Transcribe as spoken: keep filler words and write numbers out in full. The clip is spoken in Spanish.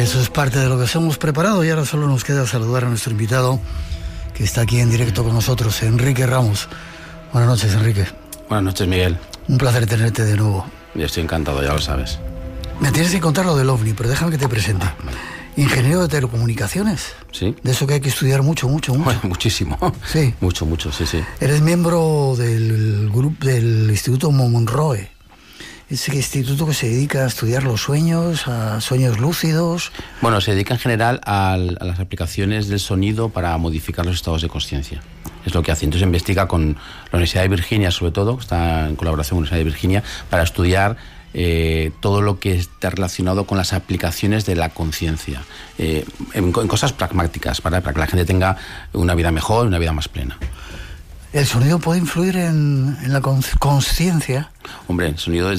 Eso es parte de lo que os hemos preparado y ahora solo nos queda saludar a nuestro invitado que está aquí en directo con nosotros, Enrique Ramos. Buenas noches, Enrique. Buenas noches, Miguel. Un placer tenerte de nuevo. Yo estoy encantado, ya lo sabes. Me tienes que contar lo del OVNI, pero déjame que te presente. Ah, vale. Ingeniero de telecomunicaciones. Sí. De eso que hay que estudiar mucho, mucho, mucho. Bueno, muchísimo. Sí. Mucho, mucho, sí, sí. Eres miembro del grupo del Instituto Monroe. Ese instituto que se dedica a estudiar los sueños, a sueños lúcidos. Bueno, se dedica en general a, a las aplicaciones del sonido para modificar los estados de consciencia. Es lo que hace. Entonces investiga con la Universidad de Virginia, sobre todo, está en colaboración con la Universidad de Virginia, para estudiar eh, todo lo que está relacionado con las aplicaciones de la conciencia, eh, en, en cosas pragmáticas, para, para que la gente tenga una vida mejor, una vida más plena. ¿El sonido puede influir en, en la conciencia? Hombre, el sonido es